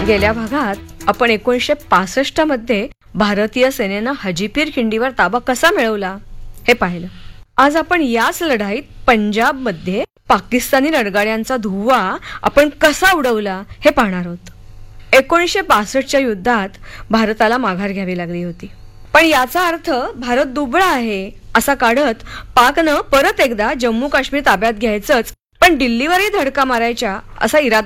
गेल्या भागात आपण 1965 मध्ये भारतीय सेनेनं हाजीपीर खिंडीवर ताबा कसा मिळवला हे पाहिलं. आज आपण याच लढाईत पंजाब मध्ये पाकिस्तानी रणगाड्यांचा धुव्वा आपण कसा उडवला हे पाहणार आहोत. 1962च्या युद्धात भारताला माघार घ्यावी लागली होती, पण याचा अर्थ भारत दुबळा आहे असा काढत पाकनं परत एकदा जम्मू काश्मीर ताब्यात घ्यायचंच पण दिल्लीवरही धडका मारायच्या असा इरादा